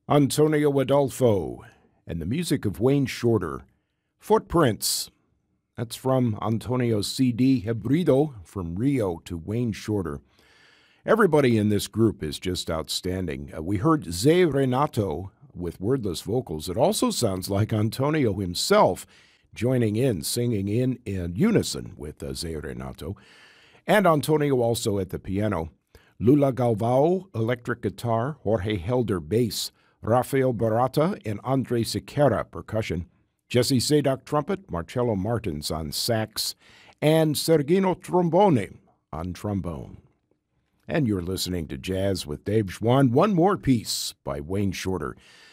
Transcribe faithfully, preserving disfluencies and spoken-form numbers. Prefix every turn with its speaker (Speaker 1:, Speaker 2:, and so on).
Speaker 1: Antonio Adolfo, and the music of Wayne Shorter. Footprints. That's from Antonio's C D, Hebrido, From Rio to Wayne Shorter. Everybody in this group is just outstanding. Uh, we heard Zé Renato with wordless vocals. It also sounds like Antonio himself joining in, singing in, in unison with uh, Zé Renato. And Antonio also at the piano. Lula Galvao, electric guitar. Jorge Helder, bass. Rafael Barata and Andre Sequeira, percussion. Jesse Sadock, trumpet. Marcello Martins on sax. And Sergino Trombone on trombone. And you're listening to Jazz with Dave Schwann. One more piece by Wayne Shorter.